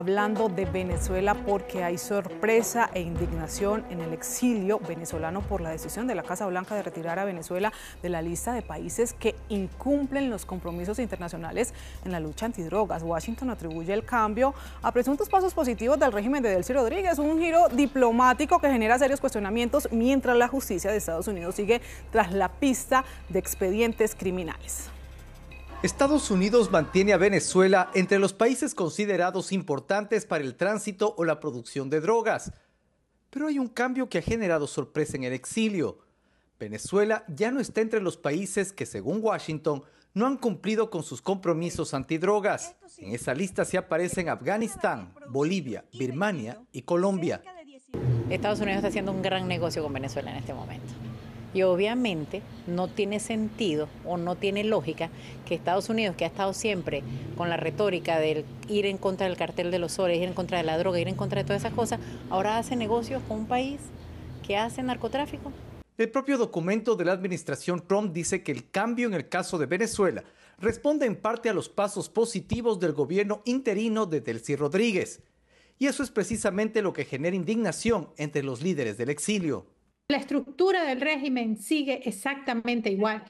Hablando de Venezuela porque hay sorpresa e indignación en el exilio venezolano por la decisión de la Casa Blanca de retirar a Venezuela de la lista de países que incumplen los compromisos internacionales en la lucha antidrogas. Washington atribuye el cambio a presuntos pasos positivos del régimen de Delcy Rodríguez, un giro diplomático que genera serios cuestionamientos mientras la justicia de Estados Unidos sigue tras la pista de expedientes criminales. Estados Unidos mantiene a Venezuela entre los países considerados importantes para el tránsito o la producción de drogas. Pero hay un cambio que ha generado sorpresa en el exilio. Venezuela ya no está entre los países que, según Washington, no han cumplido con sus compromisos antidrogas. En esa lista se aparecen Afganistán, Bolivia, Birmania y Colombia. Estados Unidos está haciendo un gran negocio con Venezuela en este momento. Y obviamente no tiene sentido o no tiene lógica que Estados Unidos, que ha estado siempre con la retórica del ir en contra del cartel de los soles, ir en contra de la droga, ir en contra de todas esas cosas, ahora hace negocios con un país que hace narcotráfico. El propio documento de la administración Trump dice que el cambio en el caso de Venezuela responde en parte a los pasos positivos del gobierno interino de Delcy Rodríguez. Y eso es precisamente lo que genera indignación entre los líderes del exilio. La estructura del régimen sigue exactamente igual.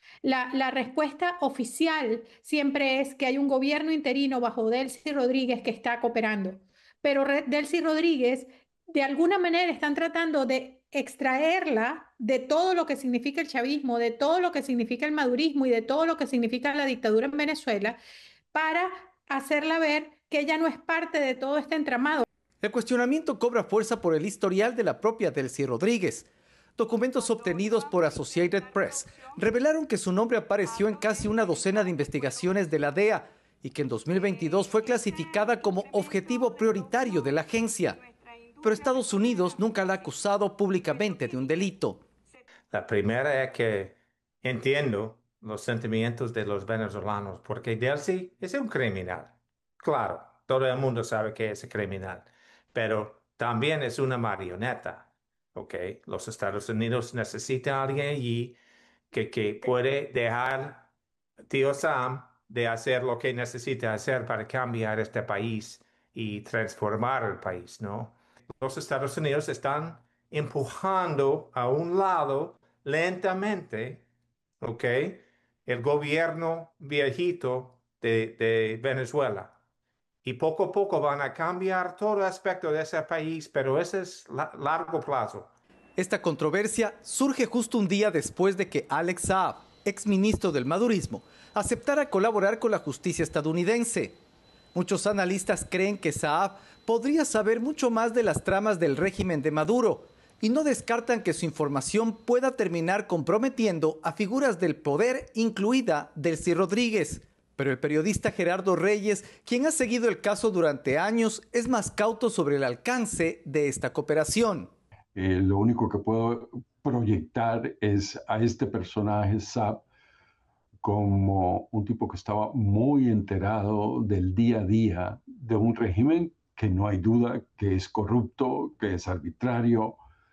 La respuesta oficial siempre es que hay un gobierno interino bajo Delcy Rodríguez que está cooperando. Pero Delcy Rodríguez, de alguna manera, están tratando de extraerla de todo lo que significa el chavismo, de todo lo que significa el madurismo y de todo lo que significa la dictadura en Venezuela, para hacerla ver que ella no es parte de todo este entramado. El cuestionamiento cobra fuerza por el historial de la propia Delcy Rodríguez. Documentos obtenidos por Associated Press revelaron que su nombre apareció en casi una docena de investigaciones de la DEA y que en 2022 fue clasificada como objetivo prioritario de la agencia. Pero Estados Unidos nunca la ha acusado públicamente de un delito. La primera es que entiendo los sentimientos de los venezolanos, porque Delcy es un criminal. Claro, todo el mundo sabe que es un criminal, pero también es una marioneta. Okay. Los Estados Unidos necesitan a alguien allí que puede dejar a tío Sam de hacer lo que necesita hacer para cambiar este país y transformar el país, ¿no? Los Estados Unidos están empujando a un lado lentamente, ¿ok? El gobierno viejito de Venezuela. Y poco a poco van a cambiar todo aspecto de ese país, pero ese es largo plazo. Esta controversia surge justo un día después de que Alex Saab, exministro del madurismo, aceptara colaborar con la justicia estadounidense. Muchos analistas creen que Saab podría saber mucho más de las tramas del régimen de Maduro y no descartan que su información pueda terminar comprometiendo a figuras del poder, incluida Delcy Rodríguez. Pero el periodista Gerardo Reyes, quien ha seguido el caso durante años, es más cauto sobre el alcance de esta cooperación. Lo único que puedo proyectar es a este personaje, Saab, como un tipo que estaba muy enterado del día a día de un régimen que no hay duda que es corrupto, que es arbitrario,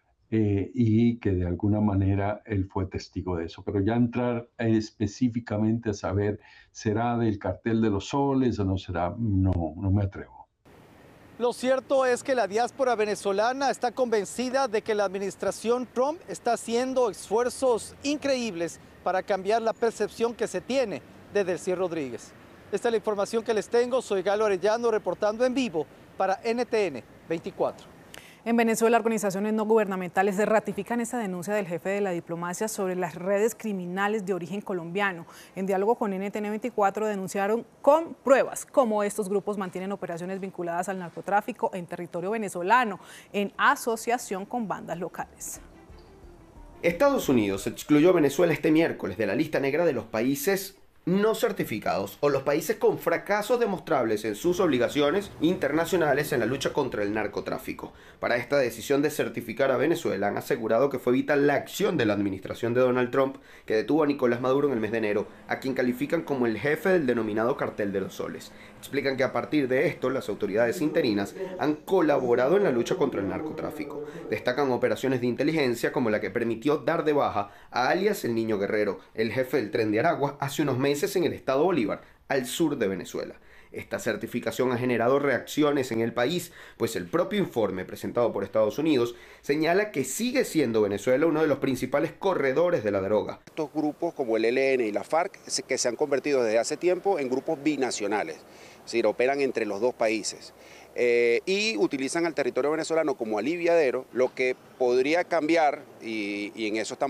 y que de alguna manera él fue testigo de eso. Pero ya entrar específicamente a saber, ¿será del cartel de los soles o no será? No me atrevo. Lo cierto es que la diáspora venezolana está convencida de que la administración Trump está haciendo esfuerzos increíbles para cambiar la percepción que se tiene de Delcy Rodríguez. Esta es la información que les tengo. Soy Galo Arellano reportando en vivo para NTN 24. En Venezuela, organizaciones no gubernamentales ratifican esta denuncia del jefe de la diplomacia sobre las redes criminales de origen colombiano. En diálogo con NTN 24 denunciaron con pruebas cómo estos grupos mantienen operaciones vinculadas al narcotráfico en territorio venezolano, en asociación con bandas locales. Estados Unidos excluyó a Venezuela este miércoles de la lista negra de los países no certificados o los países con fracasos demostrables en sus obligaciones internacionales en la lucha contra el narcotráfico. Para esta decisión de certificar a Venezuela han asegurado que fue vital la acción de la administración de Donald Trump, que detuvo a Nicolás Maduro en el mes de enero, a quien califican como el jefe del denominado cartel de los soles. Explican que a partir de esto las autoridades interinas han colaborado en la lucha contra el narcotráfico. Destacan operaciones de inteligencia como la que permitió dar de baja a alias el Niño Guerrero, el jefe del Tren de Aragua, hace unos meses en el estado Bolívar, al sur de Venezuela. Esta certificación ha generado reacciones en el país, pues el propio informe presentado por Estados Unidos señala que sigue siendo Venezuela uno de los principales corredores de la droga. Estos grupos como el ELN y la FARC que se han convertido desde hace tiempo en grupos binacionales, es decir, operan entre los dos países. Y utilizan al territorio venezolano como aliviadero, lo que podría cambiar, y en eso estamos